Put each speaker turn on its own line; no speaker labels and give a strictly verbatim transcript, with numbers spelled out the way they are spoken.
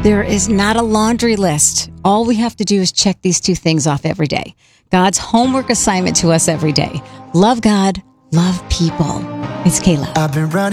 There is not a laundry list. All we have to do is check these two things off every day. God's homework assignment to us every day. Love God, love people. It's Kayla.
I've been running.